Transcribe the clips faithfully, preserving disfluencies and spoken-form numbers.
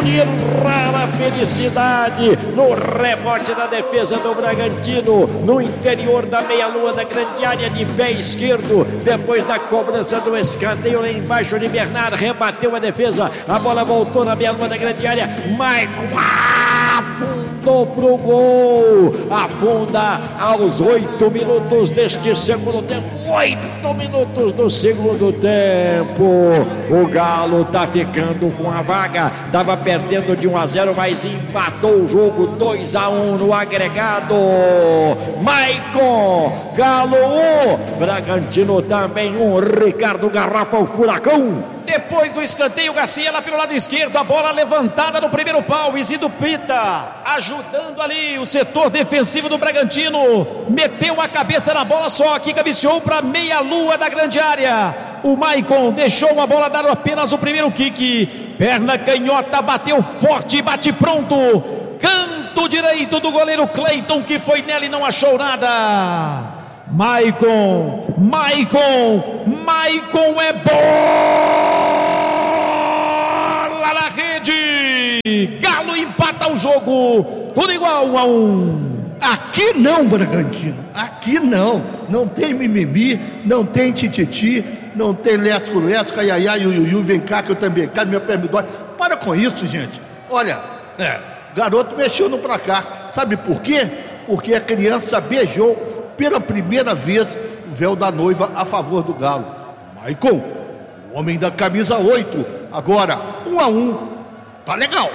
Que rara felicidade no rebote da defesa do Bragantino, no interior da meia-lua da grande área de pé esquerdo, depois da cobrança do escanteio lá embaixo de Bernardo, rebateu a defesa, a bola voltou na meia-lua da grande área, Maicon afundou pro gol, afunda aos oito minutos deste segundo tempo, oito minutos do segundo tempo, o Galo tá ficando com a vaga, tava perdendo de um a zero, mas empatou o jogo dois a um no agregado. Maicon, Galo um, Bragantino também um, Ricardo Garrafa, o Furacão. Depois do escanteio, Garcia lá pelo lado esquerdo, a bola levantada no primeiro pau, Isidro Pita ajudando ali o setor defensivo do Bragantino, meteu a cabeça na bola, só que cabeceou para meia-lua da grande área. O Maicon deixou a bola dar apenas o primeiro kick, perna canhota, bateu forte, bate pronto, canto direito do goleiro Cleiton, que foi nela e não achou nada. Maicon, Maicon, Maicon é bola na rede, Galo empata o jogo, tudo igual, um a um. Aqui não, Bragantino, aqui não, não tem mimimi, não tem tititi, não tem lesco-lesco, ai, ai, ai, iu, vem cá que eu também quero, minha perna me dói. Para com isso, gente. Olha, é, garoto mexeu no placar, sabe por quê? Porque a criança beijou pela primeira vez o véu da noiva a favor do Galo. Maicon, o homem da camisa oito, agora um a um, tá legal.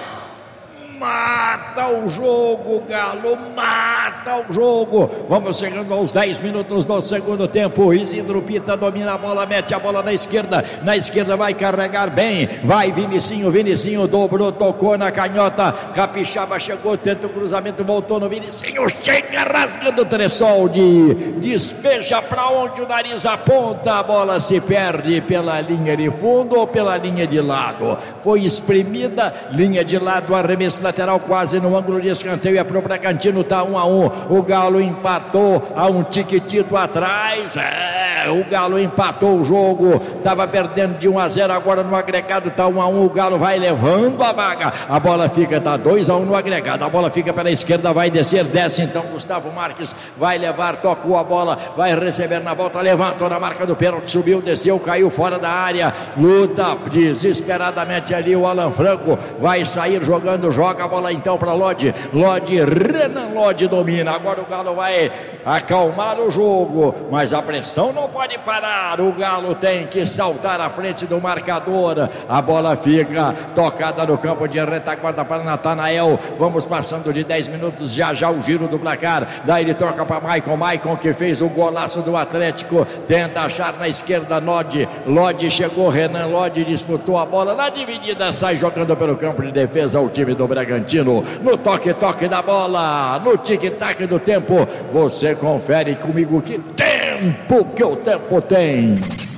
Mata o jogo, Galo, mata o jogo. Vamos chegando aos dez minutos do segundo tempo. Isidro Pita domina a bola, mete a bola na esquerda. Na esquerda vai carregar bem. Vai Vinicinho, Vinicinho dobrou, tocou na canhota. Capixaba chegou, tenta o cruzamento, voltou no Vinicinho. Chega rasgando o Tressoldi. Despeja para onde o nariz aponta. A bola se perde pela linha de fundo ou pela linha de lado. Foi espremida, linha de lado, arremesso lateral quase no ângulo de escanteio, é pro Bragantino, tá um a um, o Galo empatou a um tiquitito atrás, é, o Galo empatou o jogo, tava perdendo de um a zero, agora no agregado tá um a um, o Galo vai levando a vaga, a bola fica, tá dois a um no agregado, a bola fica pela esquerda, vai descer, desce então Gustavo Marques, vai levar, tocou a bola, vai receber na volta, levantou na marca do pênalti, subiu, desceu, caiu fora da área, luta desesperadamente ali o Alan Franco, vai sair jogando, joga a bola então para Lodi, Lodi, Renan Lodi domina, agora o Galo vai acalmar o jogo, mas a pressão não pode parar, o Galo tem que saltar à frente do marcador, a bola fica tocada no campo de retaguarda para Natanael, vamos passando de dez minutos, já já o giro do placar, daí ele toca para Maicon, Maicon que fez o golaço do Atlético, tenta achar na esquerda Lodi, Lodi chegou, Renan Lodi disputou a bola na dividida, sai jogando pelo campo de defesa o time do Bragantino, no toque-toque da bola, no tic-tac do tempo, você confere comigo que tempo que o tempo tem.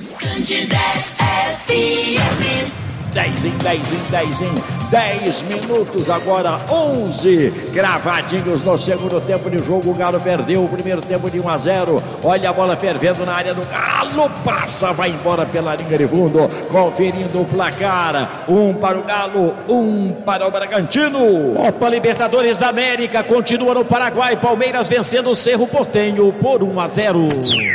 Candidez F M. dez em dez em dez em dez minutos, agora onze gravadinhos no segundo tempo de jogo. O Galo perdeu o primeiro tempo de um a zero. Olha a bola fervendo na área do Galo, passa, vai embora pela linha de fundo, conferindo o placar, um para o Galo, um para o Bragantino. Copa Libertadores da América continua no Paraguai, Palmeiras vencendo o Cerro Porteño por um a zero.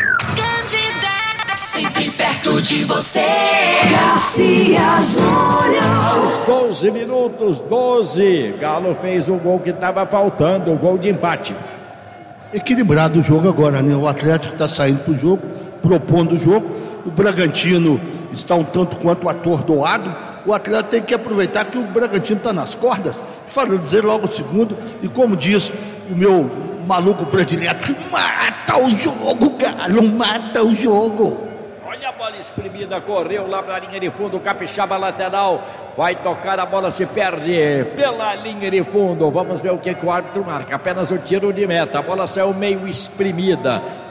Sempre perto de você, Garcia Júnior. Aos doze minutos, doze, Galo fez o gol que estava faltando, o gol de empate. Equilibrado o jogo agora, né? O Atlético está saindo pro jogo, propondo o jogo, o Bragantino está um tanto quanto atordoado, o Atlético tem que aproveitar que o Bragantino está nas cordas, falando dizer logo o segundo, e como diz o meu maluco predileto, mata o jogo, Galo, mata o jogo. Olha a bola espremida, correu lá para a linha de fundo, Capixaba lateral, vai tocar, a bola se perde pela linha de fundo, vamos ver o que, que o árbitro marca, apenas o tiro de meta, a bola saiu meio espremida,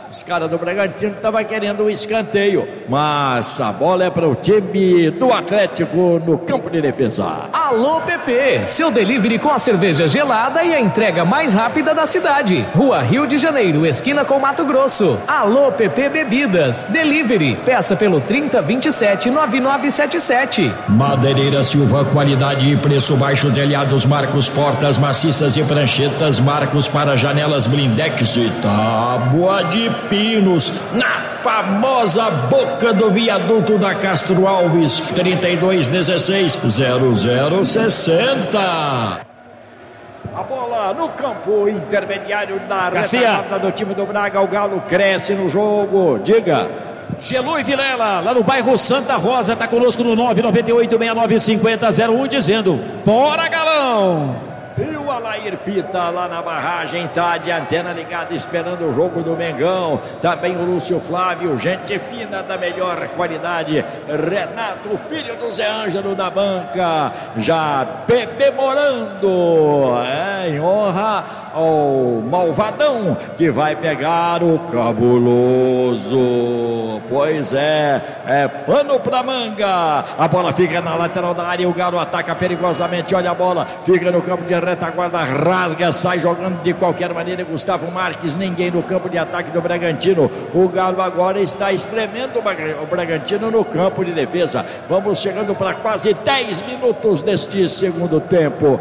Os caras do Bragantino estavam querendo um escanteio, mas a bola é para o time do Atlético no campo de defesa. Alô P P, seu delivery com a cerveja gelada e a entrega mais rápida da cidade. Rua Rio de Janeiro, esquina com Mato Grosso. Alô P P Bebidas, delivery, peça pelo trinta, vinte e sete, noventa e nove setenta e sete. Madeireira Silva, qualidade e preço baixo, telhados Marcos, portas maciças e pranchetas Marcos para janelas blindex e tábua de pinos, na famosa boca do viaduto da Castro Alves, trinta e dois, dezesseis, zero zero sessenta. A bola no campo intermediário da retaguarda do time do Braga. O Galo cresce no jogo. Diga. Gelu e Vilela, lá no bairro Santa Rosa, tá conosco no nove nove oito, seis nove cinco zero zero um, dizendo: bora, Galão! E o Alair Pita lá na barragem, tá de antena ligada esperando o jogo do Mengão. Também o Lúcio Flávio, gente fina da melhor qualidade. Renato, filho do Zé Ângelo da banca, já bebemorando, é, em honra ao Malvadão, que vai pegar o Cabuloso. Pois é, é pano pra manga. A bola fica na lateral da área, o Galo ataca perigosamente, olha a bola, fica no campo de retaguarda, rasga, sai jogando de qualquer maneira. Gustavo Marques, ninguém no campo de ataque do Bragantino. O Galo agora está espremendo o Bragantino no campo de defesa. Vamos chegando para quase dez minutos deste segundo tempo.